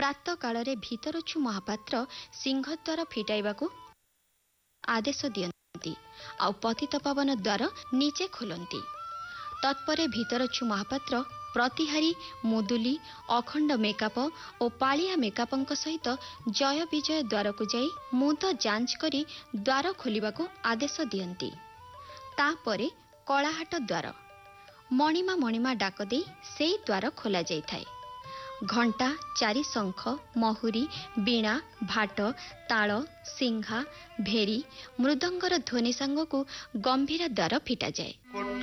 प्रात काଳରେ ଭିତରଛୁ ମହାପାତ୍ର ସିଂହଦ୍ୱାର ଫିଟାଇବାକୁ ଆଦେଶ ଦିଅନ୍ତି ଆଉ ପତିତ ପାବନ ଦ୍ୱାର ନିଜେ ଖୋଲନ୍ତି। ତତ୍ପରେ ଭିତରଛୁ ମହାପାତ୍ର ପ୍ରତିହାରୀ ମୁଦୁଲି ଅଖଣ୍ଡ ମେକାପ ଓ ପାଳିଆ ମେକାପଙ୍କ ସହିତ ଜୟ ବିଜୟ ଦ୍ୱାରକୁ ଯାଇ ମୁଦ ଯାଞ୍ଚ କରି ଦ୍ୱାର ଖୋଲିବାକୁ ଆଦେଶ ଦିଅନ୍ତି। ତାପରେ କଳାହାଟ ଦ୍ୱାର ମଣିମା ମଣିମା ଡାକ ଦେଇ ସେଇ ଦ୍ୱାର ଖୋଲାଯାଇଥାଏ। ଘଣ୍ଟା ଚାରି ଶଙ୍ଖ ମହୁରୀ ବୀଣା ଭାଟ ତାଳ ସିଂହା ଭେରୀ ମୃଦଙ୍ଗର ଧ୍ୱନି ସାଙ୍ଗକୁ ଗମ୍ଭୀର ଦ୍ୱାର ଫିଟାଯାଏ।